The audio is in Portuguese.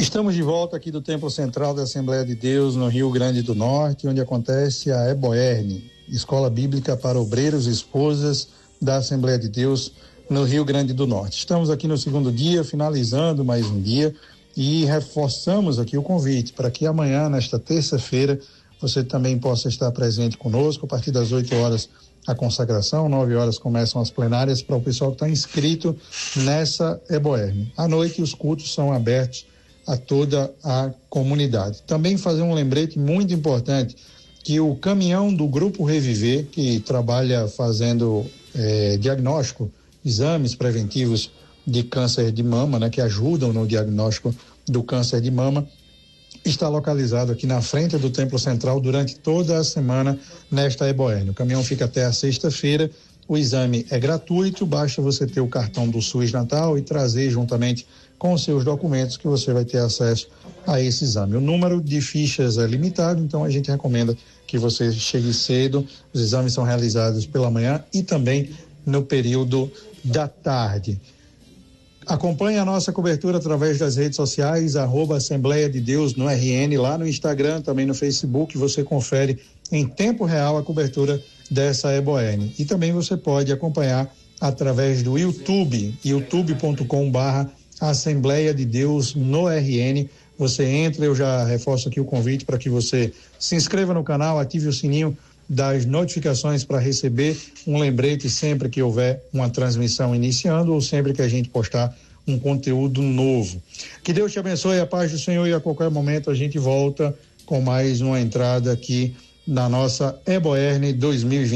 Estamos de volta aqui do Templo Central da Assembleia de Deus, no Rio Grande do Norte, onde acontece a EBOERN, Escola Bíblica para Obreiros e Esposas da Assembleia de Deus, no Rio Grande do Norte. Estamos aqui no segundo dia, finalizando mais um dia, e reforçamos aqui o convite para que amanhã, nesta terça-feira, você também possa estar presente conosco. A partir das 8 horas, a consagração, 9 horas começam as plenárias para o pessoal que está inscrito nessa EBOERN. À noite, os cultos são abertos a toda a comunidade. Também fazer um lembrete muito importante, que o caminhão do Grupo Reviver, que trabalha fazendo diagnóstico, exames preventivos de câncer de mama, né, que ajudam no diagnóstico do câncer de mama, está localizado aqui na frente do Templo Central durante toda a semana nesta EBOERN. O caminhão fica até a sexta-feira. O exame é gratuito, basta você ter o cartão do SUS Natal e trazer juntamente com os seus documentos que você vai ter acesso a esse exame. O número de fichas é limitado, então a gente recomenda que você chegue cedo. Os exames são realizados pela manhã e também no período da tarde. Acompanhe a nossa cobertura através das redes sociais, @Assembleia de Deus no RN, lá no Instagram, também no Facebook. Você confere em tempo real a cobertura dessa EBOERN. E também você pode acompanhar através do YouTube, youtube.com/Assembleia de Deus no RN. Você entra, eu já reforço aqui o convite para que você se inscreva no canal, ative o sininho das notificações para receber um lembrete sempre que houver uma transmissão iniciando ou sempre que a gente postar um conteúdo novo. Que Deus te abençoe, a paz do Senhor, e a qualquer momento a gente volta com mais uma entrada aqui na nossa EBOERN 2020.